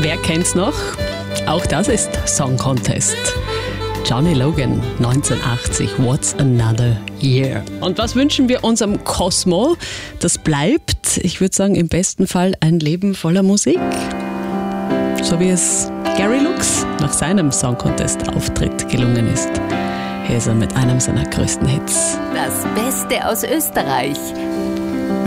wer kennt's noch? Auch das ist Song Contest. Johnny Logan, 1980, What's Another Year. Und was wünschen wir unserem Cosmo? Das bleibt, ich würde sagen, im besten Fall ein Leben voller Musik. So wie es Gary Lux nach seinem Song Contest-Auftritt gelungen ist. Hier ist er mit einem seiner größten Hits. Das Beste aus Österreich.